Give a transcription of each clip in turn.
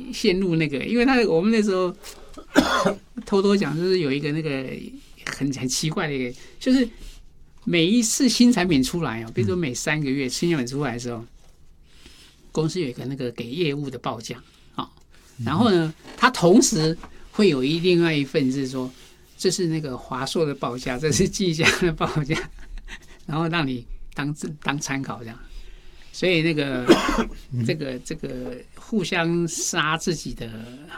陷入那个，因为我们那时候偷偷讲，就是有一个那个很奇怪的一个，就是每一次新产品出来哦，比如说每3个月新产品出来的时候，公司有一个那个给业务的报价啊，然后呢，它同时会有另外一份是说，这是那个华硕的报价，这是技嘉的报价，然后让你当参考这样。所以那个这个互相杀自己的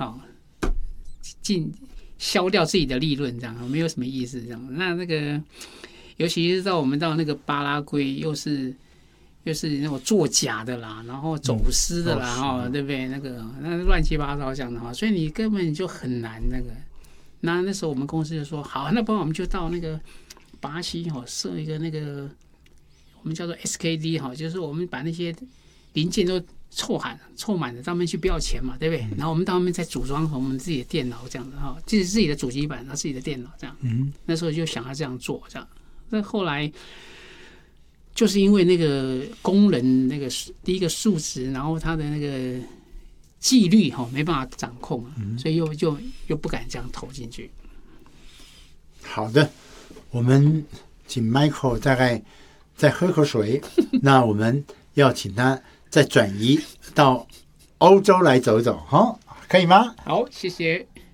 消掉自己的利润，这样没有什么意思。这样，那个尤其是我们到那个巴拉圭，又是那种作假的啦，然后走私的啦，对不对？那乱七八糟这样的话，所以你根本就很难那个。那时候我们公司就说好，那不然我们就到那个巴西设一个那个。我们叫做 SKD 就是我们把那些零件都凑满了，到那边去不要钱嘛，对不对？然后我们到那边再组装我们自己的电脑这样子自己的主机板，然后自己的电脑这样。那时候就想要这样做这样。那后来就是因为那个工人那个第一个数值，然后他的那个纪律没办法掌控，所以又不敢这样投进去。 好的，我们请 Michael 大概再喝口水，那我们要请他再转移到欧洲来走走，可以吗？ 好，谢谢。